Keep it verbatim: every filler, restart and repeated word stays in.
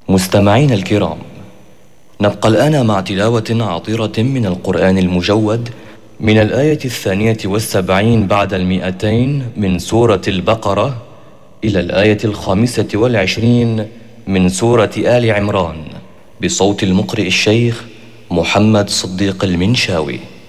مستمعين الكرام، نبقى الآن مع تلاوة عطرة من القرآن المجود من الآية الثانية والسبعين بعد المئتين من سورة البقرة إلى الآية الخامسة والعشرين من سورة آل عمران، بصوت المقرئ الشيخ محمد صديق المنشاوي.